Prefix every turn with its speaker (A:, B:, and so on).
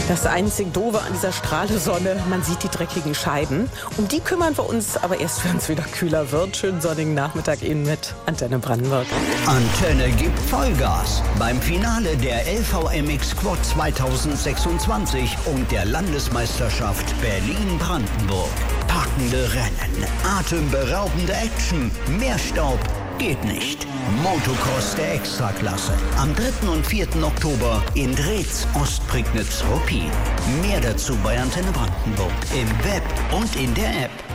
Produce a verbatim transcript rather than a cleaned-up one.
A: Das einzig Doofe an dieser Strahlesonne, man sieht die dreckigen Scheiben. Um die kümmern wir uns aber erst, wenn es wieder kühler wird. Schönen sonnigen Nachmittag Ihnen mit Antenne Brandenburg.
B: Antenne gibt Vollgas beim Finale der L V M X Quad zweitausendsechsundzwanzig und der Landesmeisterschaft Berlin-Brandenburg. Packende Rennen, atemberaubende Action, mehr Staub geht nicht. Motocross der Extraklasse. Am dritten und vierten Oktober in Drez, Ostprignitz, Ruppin. Mehr dazu bei Antenne Brandenburg im Web und in der App.